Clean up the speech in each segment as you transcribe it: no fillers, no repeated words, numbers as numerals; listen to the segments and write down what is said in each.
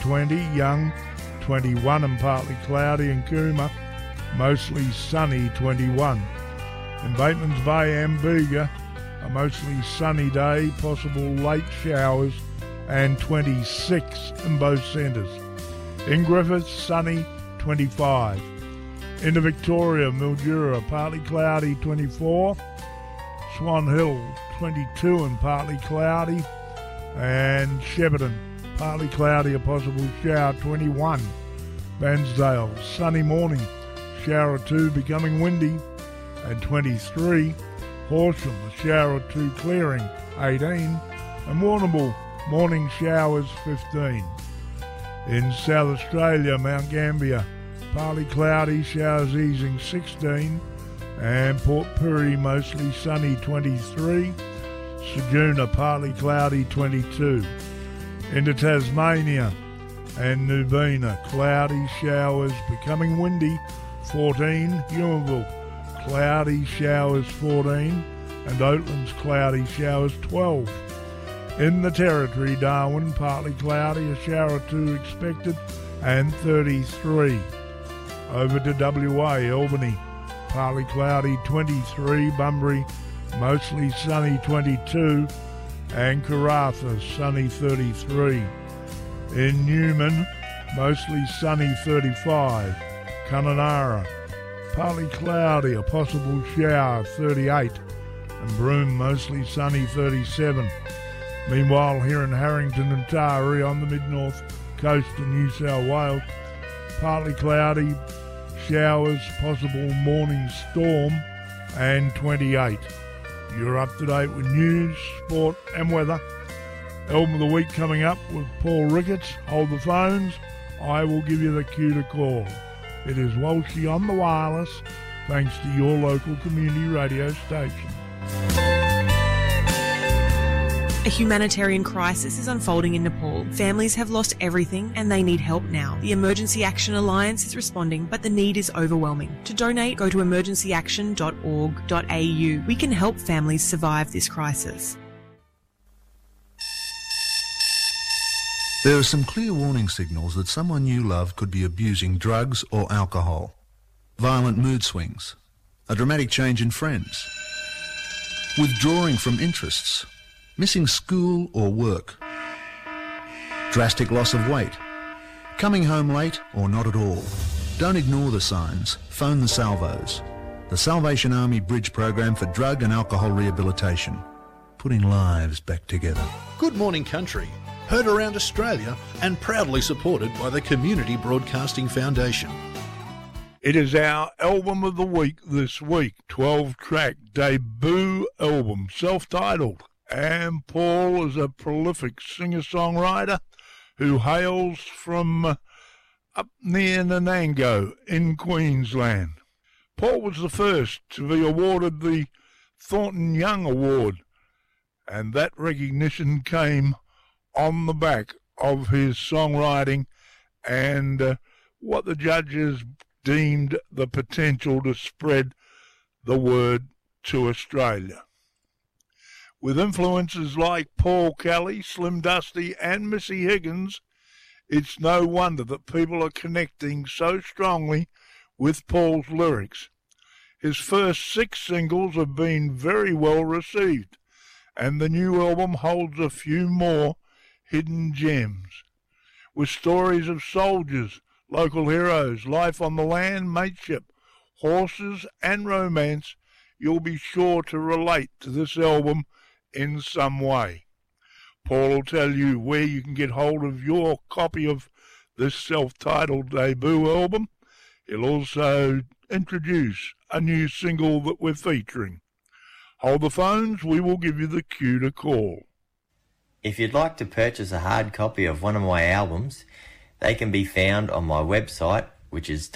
20, Young 21 and partly cloudy, and Cooma mostly sunny 21. In Bateman's Bay and Bega, a mostly sunny day, possible late showers, and 26 in both centres. In Griffith, sunny 25. Into Victoria, Mildura, partly cloudy 24. Swan Hill 22 and partly cloudy. And Shepparton, partly cloudy, a possible shower 21. Bairnsdale, sunny morning, shower or two becoming windy, and 23. Horsham, a shower or two clearing 18. And Warrnambool, morning showers 15. In South Australia, Mount Gambier, partly cloudy, showers easing 16. And Port Pirie, mostly sunny 23. Ceduna, partly cloudy 22. Into Tasmania and Nubina, cloudy, showers becoming windy 14. Huonville, cloudy, showers 14. And Oatlands, cloudy, showers 12. In the Territory, Darwin, partly cloudy, a shower or two expected, and 33. Over to WA, Albany, partly cloudy 23. Bunbury, mostly sunny 22. And Karratha, sunny 33. In Newman, mostly sunny 35. Kununurra, partly cloudy, a possible shower 38. And Broome, mostly sunny 37. Meanwhile, here in Harrington and Taree on the mid-north coast of New South Wales, partly cloudy, showers, possible morning storm, and 28. You're up to date with news, sport and weather. Album of the week coming up with Paul Ricketts. Hold the phones. I will give you the cue to call. It is Walshy on the wireless, thanks to your local community radio station. A humanitarian crisis is unfolding in Nepal. Families have lost everything and they need help now. The Emergency Action Alliance is responding, but the need is overwhelming. To donate, go to emergencyaction.org.au. We can help families survive this crisis. There are some clear warning signals that someone you love could be abusing drugs or alcohol. Violent mood swings, a dramatic change in friends, withdrawing from interests, missing school or work, drastic loss of weight, coming home late or not at all. Don't ignore the signs. Phone the Salvos, the Salvation Army Bridge Program for Drug and Alcohol Rehabilitation, putting lives back together. Good Morning Country, heard around Australia and proudly supported by the Community Broadcasting Foundation. It is our album of the week this week, 12-track debut album, self-titled. And Paul is a prolific singer-songwriter who hails from up near Nanango in Queensland. Paul was the first to be awarded the Thornton Young Award, and that recognition came on the back of his songwriting and what the judges deemed the potential to spread the word to Australia. With influences like Paul Kelly, Slim Dusty and Missy Higgins, it's no wonder that people are connecting so strongly with Paul's lyrics. His first 6 singles have been very well received, and the new album holds a few more hidden gems. With stories of soldiers, local heroes, life on the land, mateship, horses and romance, you'll be sure to relate to this album in some way. Paul will tell you where you can get hold of your copy of this self-titled debut album. He'll also introduce a new single that we're featuring. Hold the phones, we will give you the cue to call. If you'd like to purchase a hard copy of one of my albums, they can be found on my website, which is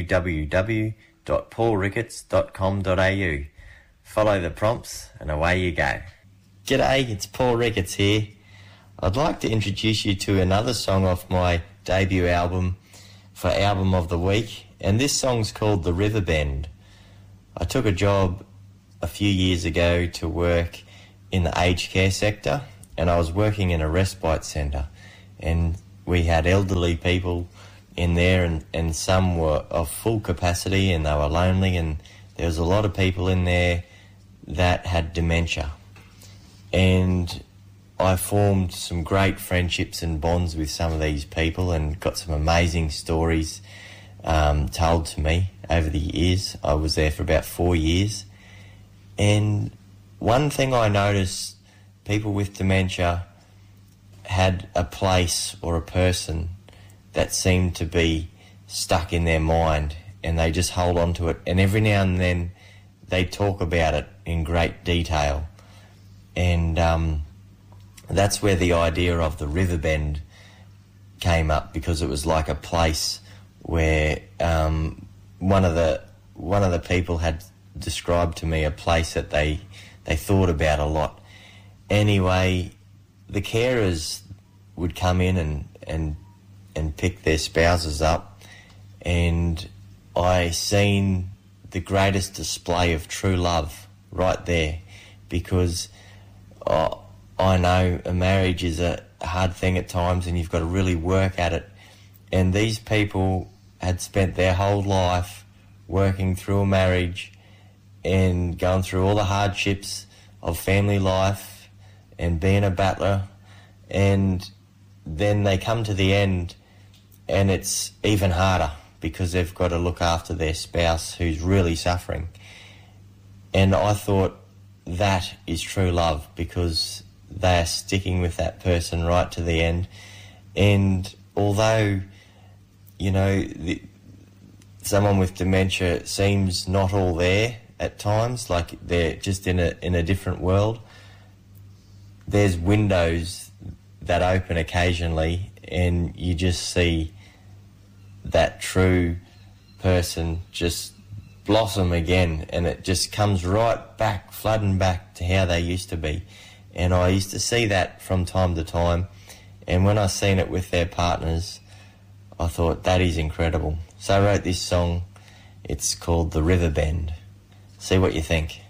www.paulricketts.com.au. Follow the prompts and away you go. G'day, it's Paul Ricketts here. I'd like to introduce you to another song off my debut album for Album of the Week, and this song's called The River Bend. I took a job a few years ago to work in the aged care sector, and I was working in a respite centre, and we had elderly people in there, and some were of full capacity and they were lonely, and there was a lot of people in there that had dementia. And I formed some great friendships and bonds with some of these people and got some amazing stories told to me over the years. I was there for about 4 years. And one thing I noticed, people with dementia had a place or a person that seemed to be stuck in their mind, and they just hold on to it. And every now and then they talk about it in great detail. And that's where the idea of the Riverbend came up, because it was like a place where one of the people had described to me a place that they thought about a lot. Anyway, the carers would come in and pick their spouses up, and I seen the greatest display of true love right there, because I know a marriage is a hard thing at times and you've got to really work at it. And these people had spent their whole life working through a marriage and going through all the hardships of family life and being a battler, and then they come to the end and it's even harder because they've got to look after their spouse who's really suffering. And I thought that is true love, because they are sticking with that person right to the end. And although, you know, someone with dementia seems not all there at times, like they're just in a different world, there's windows that open occasionally and you just see that true person just blossom again, and it just comes right back, flooding back to how they used to be. And I used to see that from time to time, and when I seen it with their partners, I thought, that is incredible. So I wrote this song. It's called The Riverbend. See what you think.